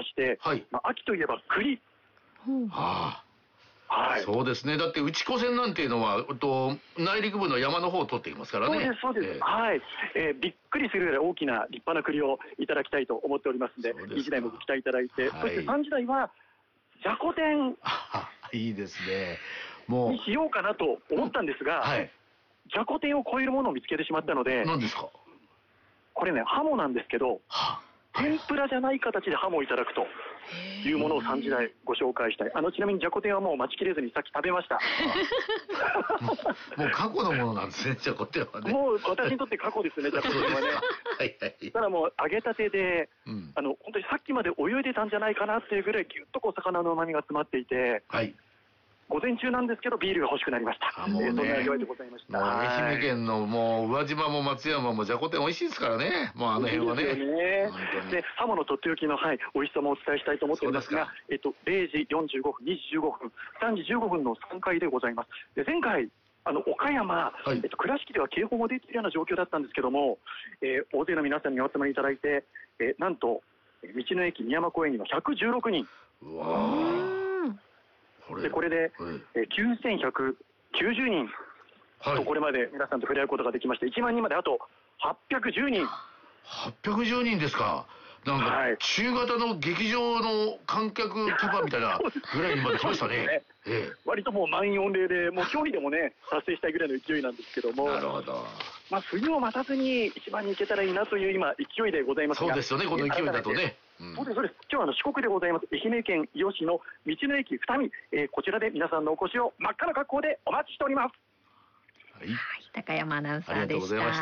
して、はい、秋といえば栗。はい、 そうですね。だって内子線なんていうのは内陸部の山の方を取っていますからね。 そうです。はい、びっくりするぐらい大きな立派な栗をいただきたいと思っておりますので、2時台もご期待いただいて、はい、そして3時台はじゃこ天。 いいですね。 にしようかなと思ったんですが、はい、じゃこ天を超えるものを見つけてしまったので。 何ですか？ これね、ハモなんですけど、天ぷらじゃない形でハモをいただくというものを3時台ご紹介したい。ちなみにじゃこ天はもう待ちきれずにさっき食べました。 もう過去のものなんですね、じゃこ天はね。 もう私にとって過去ですね、じゃこ天はね。ただもう揚げたてで、本当にさっきまで泳いでたんじゃないかなっていうぐらいぎゅっと魚の旨味が詰まっていて、はい、午前中なんですけどビールが欲しくなりました。そんな味わいでございました。 愛媛県のもう宇和島も松山もじゃこ天美味しいですからね。もうあの辺はね。 で、ハモのとっておきの、はい、美味しさもお伝えしたいと思っていますが、0時45分、2時15分、3時15分の3回でございます。で、前回岡山、倉敷では警報も出ているような状況だったんですけども、大勢の皆さんにお集まりいただいて、なんと道の駅宮山公園には116人。 うわでこれで、9190人とこれまで皆さんと触れ合うことができまして、1万人まであと810人。 810人ですか。なんか中型の劇場の観客キャパみたいなぐらいにまで来ましたね。 割ともう満員御礼で、もう競技でもね達成したいぐらいの勢いなんですけども。 なるほど。 冬を待たずに1番に行けたらいいなという今勢いでございますが。 そうですよね、この勢いだとね。 そうです。今日は四国でございます愛媛県伊予市の道の駅二見、こちらで皆さんのお越しを真っ赤な格好でお待ちしております。 はい、高山アナウンサーでした。 ありがとうございました。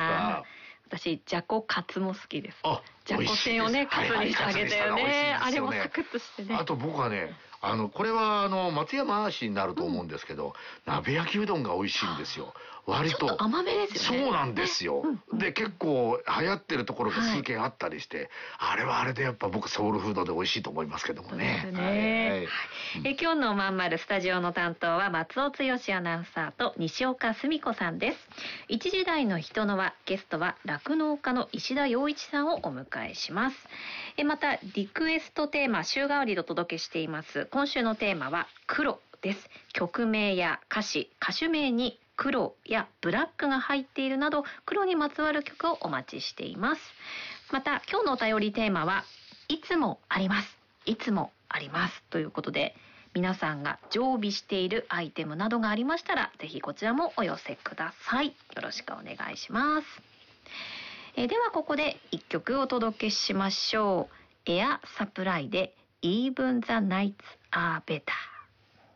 私じゃこカツも好きです。じゃこ天をねカツにしてあげたよね。あれもサクッとしてね。 あと僕はね、これは松山市になると思うんですけど、鍋焼きうどんが美味しいんですよ。割とちょっと甘めですよね。 そうなんですよ。で結構流行ってるところが数軒あったりして、あれはあれでやっぱ僕ソウルフードで美味しいと思いますけどもね。 今日のまんまるスタジオの担当は松尾剛アナウンサーと西岡澄子さんです。1時台の人の輪、ゲストは酪農家の石田洋一さんをお迎えします。またリクエストテーマ週替わりでお届けしています。今週のテーマは黒です。曲名や歌詞、歌手名に黒やブラックが入っているなど黒にまつわる曲をお待ちしています。また今日のお便りテーマはいつもあります、いつもありますということで、皆さんが常備しているアイテムなどがありましたらぜひこちらもお寄せください。よろしくお願いします。ではここで一曲お届けしましょう。エアサプライで Even the Nights Are Better。